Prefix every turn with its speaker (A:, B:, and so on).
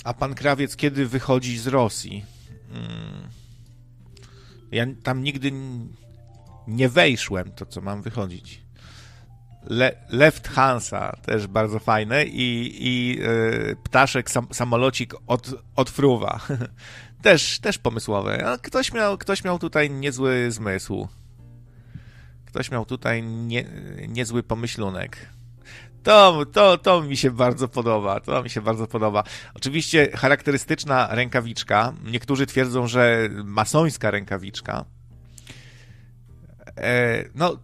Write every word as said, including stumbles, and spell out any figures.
A: A pan Krawiec kiedy wychodzi z Rosji? Hmm. Ja tam nigdy nie wejszłem, to co mam wychodzić. Le, Left Hansa, też bardzo fajne i, i yy, ptaszek, sam, samolocik od, od fruwa. też, też pomysłowe. A ktoś miał, ktoś miał tutaj niezły zmysł. Ktoś miał tutaj nie, niezły pomyślunek. To, to, to mi się bardzo podoba. To mi się bardzo podoba. Oczywiście charakterystyczna rękawiczka. Niektórzy twierdzą, że masońska rękawiczka. E, no,